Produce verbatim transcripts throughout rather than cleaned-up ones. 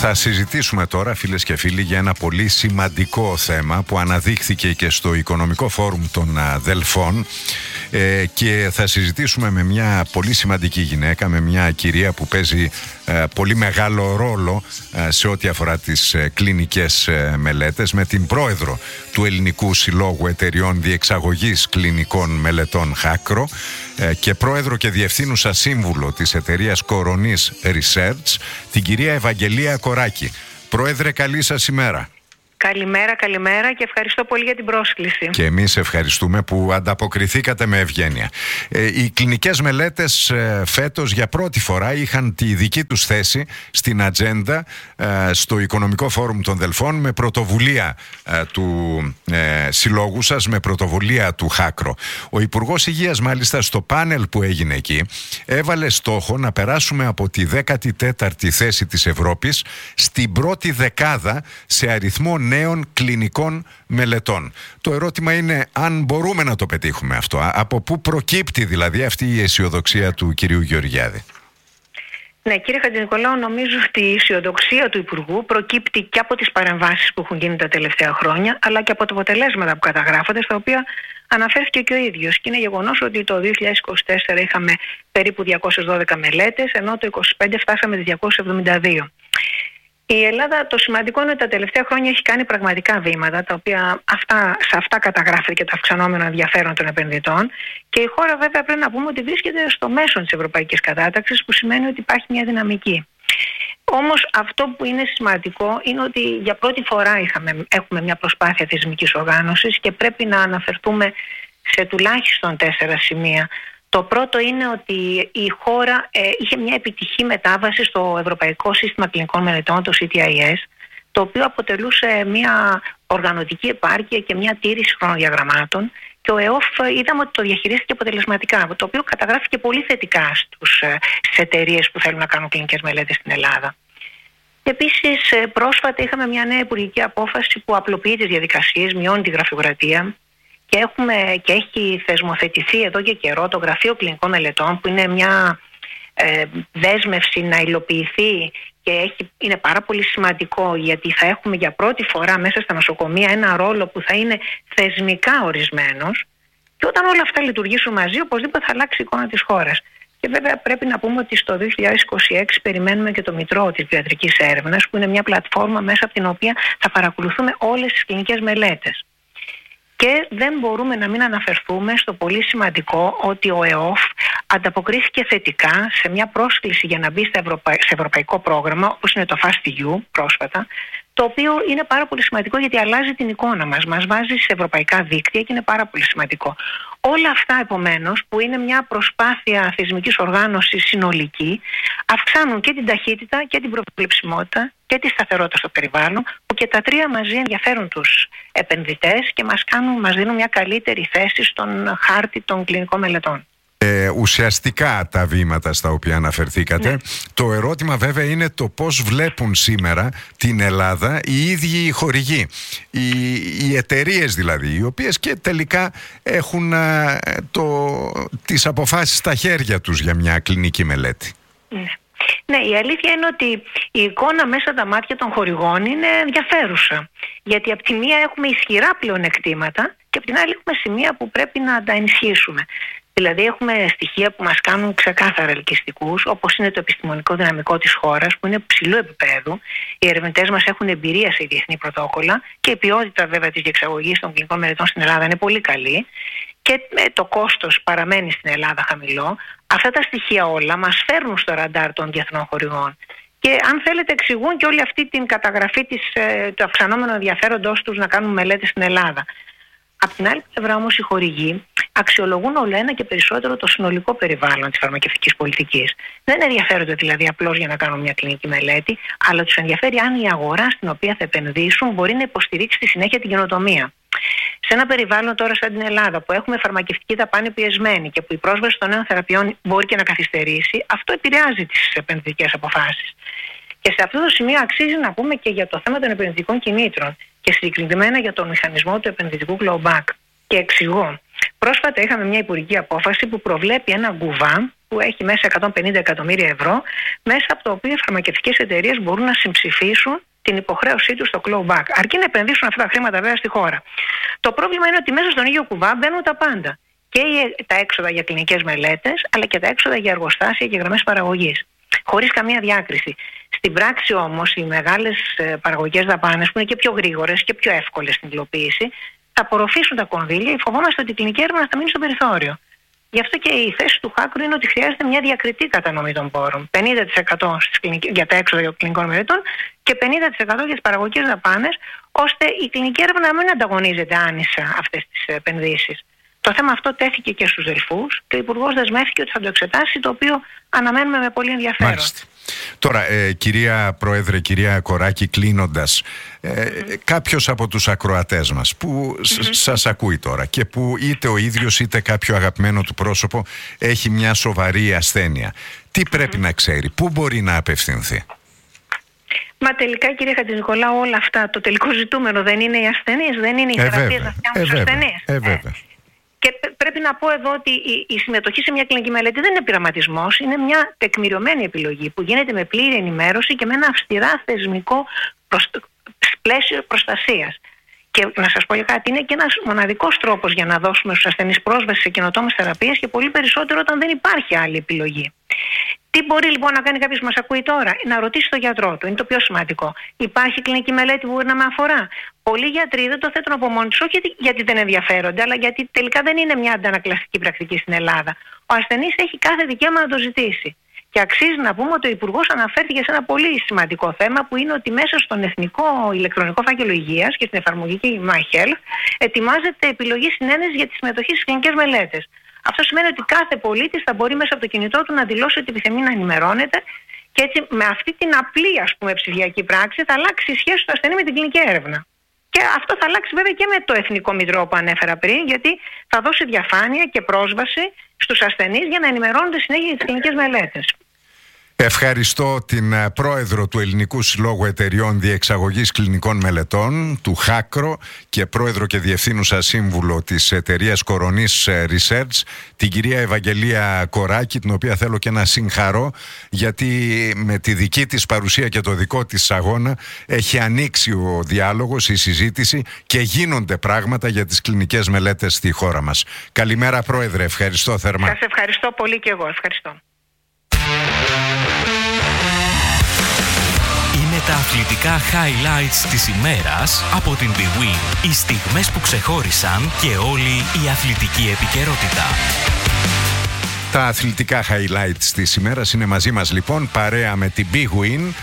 Θα συζητήσουμε τώρα, φίλες και φίλοι, για ένα πολύ σημαντικό θέμα που αναδείχθηκε και στο Οικονομικό Φόρουμ των Δελφών, ε, και θα συζητήσουμε με μια πολύ σημαντική γυναίκα, με μια κυρία που παίζει ε, πολύ μεγάλο ρόλο ε, σε ό,τι αφορά τις ε, κλινικές ε, μελέτες, με την πρόεδρο του Ελληνικού Συλλόγου Εταιριών Διεξαγωγής Κλινικών Μελετών Χάκρο ε, και πρόεδρο και διευθύνουσα σύμβουλο της εταιρείας Κορονής Research, την κυρία Ευαγγελία Κοράκη. Πρόεδρε, καλή σας ημέρα. Καλημέρα, καλημέρα και ευχαριστώ πολύ για την πρόσκληση. Και εμείς ευχαριστούμε που ανταποκριθήκατε με ευγένεια. Ε, οι κλινικές μελέτες ε, φέτος για πρώτη φορά είχαν τη δική τους θέση στην ατζέντα ε, στο Οικονομικό Φόρουμ των Δελφών, με πρωτοβουλία ε, του ε, συλλόγου σας, με πρωτοβουλία του Χάκρο. Ο Υπουργός Υγείας, μάλιστα, στο πάνελ που έγινε εκεί, έβαλε στόχο να περάσουμε από τη δέκατη τέταρτη θέση της Ευρώπης στην πρώτη δεκάδα σε αριθμό νέων κλινικών μελετών. Το ερώτημα είναι αν μπορούμε να το πετύχουμε αυτό. Από πού προκύπτει δηλαδή αυτή η αισιοδοξία του κυρίου Γεωργιάδη? Ναι, κύριε Χατζηνικολάου, νομίζω ότι η αισιοδοξία του Υπουργού προκύπτει και από τις παρεμβάσεις που έχουν γίνει τα τελευταία χρόνια, αλλά και από τα αποτελέσματα που καταγράφονται, στα οποία αναφέρθηκε και ο ίδιος. Και είναι γεγονός ότι το δύο χιλιάδες είκοσι τέσσερα είχαμε περίπου διακόσιες δώδεκα μελέτες, ενώ το είκοσι πέντε φτάσαμε τις διακόσιες εβδομήντα δύο. Η Ελλάδα, το σημαντικό είναι ότι τα τελευταία χρόνια έχει κάνει πραγματικά βήματα, τα οποία αυτά, σε αυτά καταγράφεται και το αυξανόμενο ενδιαφέρον των επενδυτών. Και η χώρα, βέβαια, πρέπει να πούμε ότι βρίσκεται στο μέσο της ευρωπαϊκής κατάταξης, που σημαίνει ότι υπάρχει μια δυναμική. Όμως αυτό που είναι σημαντικό είναι ότι για πρώτη φορά είχαμε, έχουμε μια προσπάθεια θεσμικής οργάνωσης και πρέπει να αναφερθούμε σε τουλάχιστον τέσσερα σημεία. Το πρώτο είναι ότι η χώρα ε, είχε μια επιτυχή μετάβαση στο Ευρωπαϊκό Σύστημα Κλινικών Μελετών, το σι τι άι ες, το οποίο αποτελούσε μια οργανωτική επάρκεια και μια τήρηση χρονοδιαγραμμάτων, και ο ΕΟΦ είδαμε ότι το διαχειρίστηκε αποτελεσματικά, το οποίο καταγράφηκε πολύ θετικά στους, στις εταιρείες που θέλουν να κάνουν κλινικές μελέτες στην Ελλάδα. Επίσης, πρόσφατα είχαμε μια νέα υπουργική απόφαση που απλοποιεί τις διαδικασίες, μειώνει τη γραφειοκρατία. Και, έχουμε, και έχει θεσμοθετηθεί εδώ και καιρό το Γραφείο Κλινικών Μελετών, που είναι μια ε, δέσμευση να υλοποιηθεί και έχει, είναι πάρα πολύ σημαντικό, γιατί θα έχουμε για πρώτη φορά μέσα στα νοσοκομεία ένα ρόλο που θα είναι θεσμικά ορισμένος, και όταν όλα αυτά λειτουργήσουν μαζί, οπωσδήποτε θα αλλάξει η εικόνα της χώρας. Και βέβαια πρέπει να πούμε ότι στο δύο χιλιάδες είκοσι έξι περιμένουμε και το Μητρό της Ιατρικής Έρευνας, που είναι μια πλατφόρμα μέσα από την οποία θα παρακολουθούμε όλες τις κλινικές μελέτες. Και δεν μπορούμε να μην αναφερθούμε στο πολύ σημαντικό ότι ο ΕΟΦ ανταποκρίθηκε θετικά σε μια πρόσκληση για να μπει σε, ευρωπα... σε ευρωπαϊκό πρόγραμμα, όπως είναι το FastEU πρόσφατα, το οποίο είναι πάρα πολύ σημαντικό γιατί αλλάζει την εικόνα μας, μας βάζει σε ευρωπαϊκά δίκτυα και είναι πάρα πολύ σημαντικό. Όλα αυτά, επομένως, που είναι μια προσπάθεια θεσμικής οργάνωσης συνολική, αυξάνουν και την ταχύτητα και την προβλεψιμότητα και τη σταθερότητα στο περιβάλλον, που και τα τρία μαζί ενδιαφέρουν τους επενδυτές και μας, κάνουν, μας δίνουν μια καλύτερη θέση στον χάρτη των κλινικών μελετών. Ε, ουσιαστικά τα βήματα στα οποία αναφερθήκατε. Ναι. Το ερώτημα βέβαια είναι το πώς βλέπουν σήμερα την Ελλάδα οι ίδιοι οι χορηγοί, οι, οι εταιρείες δηλαδή, οι οποίες και τελικά έχουν α, το, τις αποφάσεις στα χέρια τους για μια κλινική μελέτη. Ναι. Ναι, η αλήθεια είναι ότι η εικόνα μέσα από τα μάτια των χορηγών είναι ενδιαφέρουσα. Γιατί από τη μία έχουμε ισχυρά πλεονεκτήματα και από την άλλη έχουμε σημεία που πρέπει να τα ενισχύσουμε. Δηλαδή έχουμε στοιχεία που μας κάνουν ξεκάθαρα ελκυστικούς, όπως είναι το επιστημονικό δυναμικό της χώρας, που είναι ψηλού επίπεδου. Οι ερευνητές μας έχουν εμπειρία σε διεθνή πρωτόκολλα και η ποιότητα βέβαια της διεξαγωγής των κλινικών μελετών στην Ελλάδα είναι πολύ καλή και το κόστος παραμένει στην Ελλάδα χαμηλό. Αυτά τα στοιχεία όλα μας φέρνουν στο ραντάρ των διεθνών χορηγών. Και αν θέλετε εξηγούν και όλη αυτή την καταγραφή της, του αυξανόμενου ενδιαφέροντός τους να κάνουν μελέτες στην Ελλάδα. Απ' την άλλη πλευρά όμως οι χορηγοί αξιολογούν όλο ένα και περισσότερο το συνολικό περιβάλλον της φαρμακευτικής πολιτικής. Δεν ενδιαφέρονται δηλαδή απλώς για να κάνουν μια κλινική μελέτη, αλλά τους ενδιαφέρει αν η αγορά στην οποία θα επενδύσουν μπορεί να υποστηρίξει στη συνέχεια την καινοτομία. Σε ένα περιβάλλον τώρα σαν την Ελλάδα, που έχουμε φαρμακευτική δαπάνη πιεσμένη και που η πρόσβαση των νέων θεραπείων μπορεί και να καθυστερήσει, αυτό επηρεάζει τις επενδυτικές αποφάσεις. Και σε αυτό το σημείο αξίζει να πούμε και για το θέμα των επενδυτικών κινήτρων και συγκεκριμένα για τον μηχανισμό του επενδυτικού clawback. Και εξηγώ. Πρόσφατα είχαμε μια υπουργική απόφαση που προβλέπει ένα γκουβά που έχει μέσα εκατόν πενήντα εκατομμύρια ευρώ, μέσα από το οποίο οι φαρμακευτικές εταιρείες μπορούν να συμψηφίσουν την υποχρέωσή τους στο clawback, αρκεί να επενδύσουν αυτά τα χρήματα βέβαια στη χώρα. Το πρόβλημα είναι ότι μέσα στον ίδιο κουβά μπαίνουν τα πάντα. Και τα έξοδα για κλινικές μελέτες, αλλά και τα έξοδα για εργοστάσια και γραμμές παραγωγής. Χωρίς καμία διάκριση. Στην πράξη όμως, οι μεγάλες παραγωγικές δαπάνες, που είναι και πιο γρήγορες και πιο εύκολες στην υλοποίηση, θα απορροφήσουν τα κονδύλια. Φοβόμαστε ότι η κλινική έρευνα θα μείνει στο περιθώριο. Γι' αυτό και η θέση του Χάκρου είναι ότι χρειάζεται μια διακριτή κατανομή των πόρων. πενήντα τοις εκατό για τα έξοδα των κλινικών μελετών και πενήντα τοις εκατό για τις παραγωγικές δαπάνες, ώστε η κλινική έρευνα να μην ανταγωνίζεται άνισα αυτές τις επενδύσεις. Το θέμα αυτό τέθηκε και στους Δελφούς και ο Υπουργός δεσμεύτηκε ότι θα το εξετάσει, το οποίο αναμένουμε με πολύ ενδιαφέρον. Μάλιστα. Τώρα, ε, κυρία Πρόεδρε, κυρία Κοράκη, κλείνοντας, ε, mm-hmm. κάποιος από τους ακροατές μας που mm-hmm. σας ακούει τώρα και που είτε ο ίδιος είτε κάποιο αγαπημένο του πρόσωπο έχει μια σοβαρή ασθένεια, τι πρέπει mm-hmm. να ξέρει, πού μπορεί να απευθυνθεί? Μα τελικά, κύριε Χατζηνικολάου, όλα αυτά, το τελικό ζητούμενο δεν είναι οι ασθενείς, δεν είναι οι ε, θεραπείες να φτιάχνουν τους ασθενείς. Ε, βέβαια. Και πρέπει να πω εδώ ότι η, η συμμετοχή σε μια κλινική μελέτη δεν είναι πειραματισμός, είναι μια τεκμηριωμένη επιλογή που γίνεται με πλήρη ενημέρωση και με ένα αυστηρά θεσμικό προσ... πλαίσιο προστασίας. Και να σας πω για κάτι, είναι και ένας μοναδικός τρόπος για να δώσουμε στους ασθενείς πρόσβαση σε καινοτόμες θεραπείες και πολύ περισσότερο όταν δεν υπάρχει άλλη επιλογή. Τι μπορεί λοιπόν να κάνει κάποιος που μας ακούει τώρα? Να ρωτήσει τον γιατρό του, είναι το πιο σημαντικό. Υπάρχει κλινική μελέτη που μπορεί να με αφορά? Πολλοί γιατροί δεν το θέτουν από μόνοι τους, όχι γιατί δεν ενδιαφέρονται, αλλά γιατί τελικά δεν είναι μια αντανακλαστική πρακτική στην Ελλάδα. Ο ασθενής έχει κάθε δικαίωμα να το ζητήσει. Και αξίζει να πούμε ότι ο Υπουργός αναφέρθηκε σε ένα πολύ σημαντικό θέμα, που είναι ότι μέσα στον Εθνικό Ηλεκτρονικό Φάκελο Υγείας και στην εφαρμογική MyHealth ετοιμάζεται επιλογή συνένεσης για τη συμμετοχή στις κλινικές μελέτες. Αυτό σημαίνει ότι κάθε πολίτης θα μπορεί μέσα από το κινητό του να δηλώσει ότι επιθυμεί να ενημερώνεται, και έτσι με αυτή την απλή, ας πούμε, ψηφιακή πράξη θα αλλάξει η σχέση του ασθενή με την κλινική έρευνα. Και αυτό θα αλλάξει βέβαια και με το Εθνικό Μητρό που ανέφερα πριν, γιατί θα δώσει διαφάνεια και πρόσβαση στους ασθενείς για να ενημερώνονται συνέχεια για τις κλινικές μελέτες. Ευχαριστώ την πρόεδρο του Ελληνικού Συλλόγου Εταιριών Διεξαγωγής Κλινικών Μελετών, του Χάκρο, και πρόεδρο και διευθύνουσα σύμβουλο της εταιρείας Κορονής Research, την κυρία Ευαγγελία Κοράκη, την οποία θέλω και να συγχαρώ, γιατί με τη δική της παρουσία και το δικό της αγώνα έχει ανοίξει ο διάλογος, η συζήτηση, και γίνονται πράγματα για τις κλινικές μελέτες στη χώρα μας. Καλημέρα, πρόεδρε, ευχαριστώ θερμά. Σας ευχαριστώ πολύ και εγώ, ευχαριστώ. Είναι τα αθλητικά highlights της ημέρας από την BWIN. Οι στιγμές που ξεχώρισαν και όλη η αθλητική επικαιρότητα. Τα αθλητικά highlights της ημέρας είναι μαζί μας λοιπόν, παρέα με την BWIN.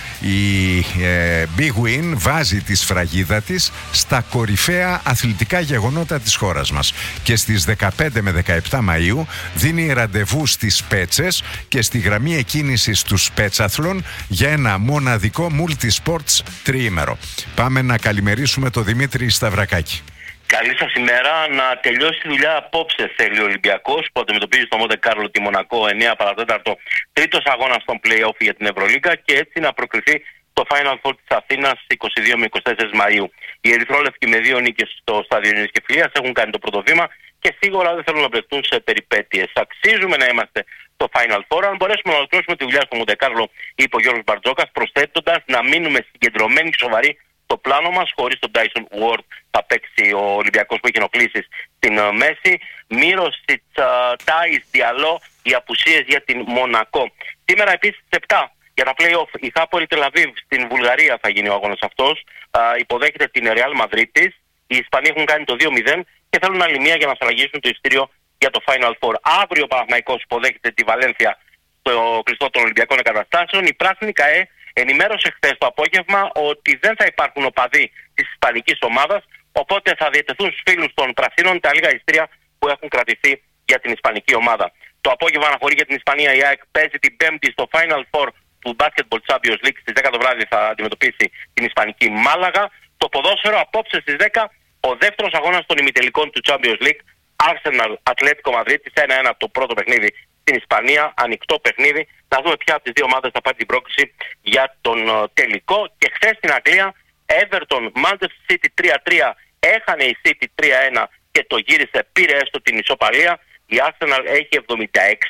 Η ε, BWIN βάζει τη σφραγίδα της στα κορυφαία αθλητικά γεγονότα της χώρας μας και στις δεκαπέντε με δεκαεπτά Μαΐου δίνει ραντεβού στις Πέτσες και στη γραμμή εκκίνησης του Πέτσαθλων για ένα μοναδικό multi-sports τριήμερο. Πάμε να καλημερίσουμε τον Δημήτρη Σταυρακάκη. Καλή σας ημέρα. Να τελειώσει τη δουλειά απόψε θέλει ο Ολυμπιακός, που αντιμετωπίζει στο Μοντε Κάρλο τη Μονακό εννιά παρά τέταρτο, τρίτος αγώνας στον play-off για την Ευρωλίγκα, και έτσι να προκριθεί το Final Four της Αθήνας είκοσι δύο με είκοσι τέσσερα Μαΐου. Οι ερυθρόλευκοι με δύο νίκες στο στάδιο Ειρήνης και Φιλίας έχουν κάνει το πρώτο βήμα και σίγουρα δεν θέλουν να βρεθούν σε περιπέτειες. Αξίζουμε να είμαστε στο Final Four. Αν μπορέσουμε να ολοκληρώσουμε τη δουλειά στο Μοντε Κάρλο, είπε ο Γιώργος Μπαρτζόκας, προσθέτοντας να μείνουμε συγκεντρωμένοι και σοβαροί το πλάνο μας. Χωρίς τον Tyson Ward θα παίξει ο Ολυμπιακός που έχει ενοχλήσεις στην uh, μέση. Μύροσιτς, uh, Τάις, Διαλό, οι απουσίες για την Μονακό. Σήμερα επίσης στις επτά για τα play-off η Χάπολη Τελαβίβ στην Βουλγαρία θα γίνει ο αγώνας αυτός. Uh, υποδέχεται την Ρεάλ Μαδρίτης. Οι Ισπανοί έχουν κάνει το δύο μηδέν και θέλουν άλλη μία για να σφραγίσουν το εισιτήριο για το Final Four. Αύριο ο Παναθηναϊκός υποδέχεται τη Βαλένθια στο κλειστό των Ολυμπιακών Εγκαταστάσεων. Η πράσινη ΚΑΕ ενημέρωσε χθες το απόγευμα ότι δεν θα υπάρχουν οπαδοί της ισπανικής ομάδας, οπότε θα διατεθούν στους φίλους των Πρασίνων τα λίγα εισιτήρια που έχουν κρατηθεί για την ισπανική ομάδα. Το απόγευμα αναχωρεί για την Ισπανία. Η ΑΕΚ παίζει την Πέμπτη στο Final Four του Basketball Champions League. Στις δέκα το βράδυ θα αντιμετωπίσει την ισπανική Μάλαγα. Το ποδόσφαιρο απόψε στις δέκα ο δεύτερος αγώνας των ημιτελικών του Champions League. Arsenal Ατλέτικο Μαδρίτης ένα ένα το πρώτο παιχνίδι στην Ισπανία, ανοιχτό παιχνίδι. Να δούμε ποια από τις δύο ομάδες θα πάρει την πρόκληση για τον uh, τελικό. Και χθες στην Αγγλία, Everton Manchester City τρία τρία, έχανε η City τρία ένα και το γύρισε, πήρε έστω την ισοπαλία. Η Arsenal έχει εβδομήντα έξι,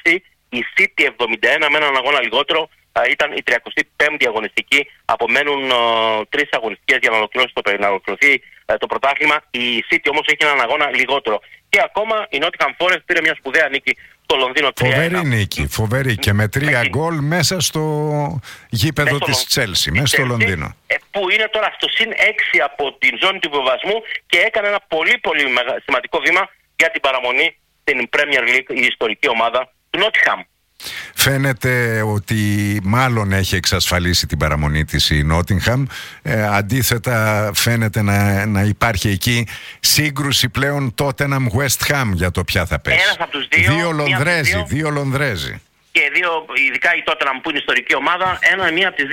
η City εβδομήντα ένα με έναν αγώνα λιγότερο. Ήταν η τριακοστή πέμπτη αγωνιστική. Απομένουν uh, τρεις αγωνιστικές για να ολοκληρωθεί το, να ολοκληρωθεί, uh, το πρωτάθλημα. Η City όμως έχει έναν αγώνα λιγότερο. Και ακόμα η Nottingham Forest πήρε μια σπουδαία νίκη στο Λονδίνο τρία ένα. Φοβερή νίκη, φοβερή και με τρία γκολ μέσα στο γήπεδο μέσα της Chelsea, μέσα στο Λονδίνο. Που είναι τώρα στο συν έξι από την ζώνη του υποβασμού και έκανε ένα πολύ πολύ σημαντικό βήμα για την παραμονή στην Premier League, η ιστορική ομάδα του Nottingham. Φαίνεται ότι μάλλον έχει εξασφαλίσει την παραμονή της η Nottingham. Ε, αντίθετα φαίνεται να, να υπάρχει εκεί σύγκρουση πλέον Tottenham West Ham για το ποια θα πέσει. Ένας από τους δύο, δύο Λονδρέζοι, δύο, δύο Λονδρέζοι. Και δύο, ειδικά η Tottenham που είναι ιστορική ομάδα, ένα, μία από τις